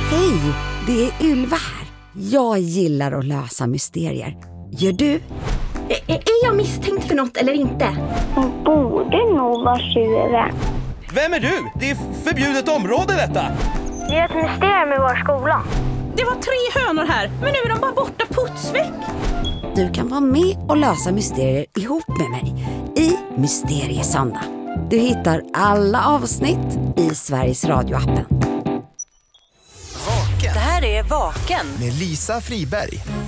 Hej, det är Ylva här. Jag gillar att lösa mysterier. Gör du? Är jag misstänkt för något eller inte? Hon borde nog vara tjuven. Vem är du? Det är förbjudet område detta. Det är ett mysterium i vår skola. Det var 3 hönor här, men nu är de bara borta putsväck. Du kan vara med och lösa mysterier ihop med mig i Mysteriesöndag. Du hittar alla avsnitt i Sveriges Radio-appen. Vaken. Det här är Vaken. Med Lisa Friberg.